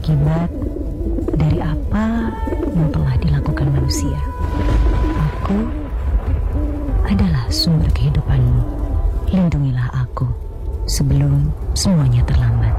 akibat dari apa yang telah dilakukan manusia. Aku adalah sumber kehidupanmu. Lindungilah aku sebelum semuanya terlambat.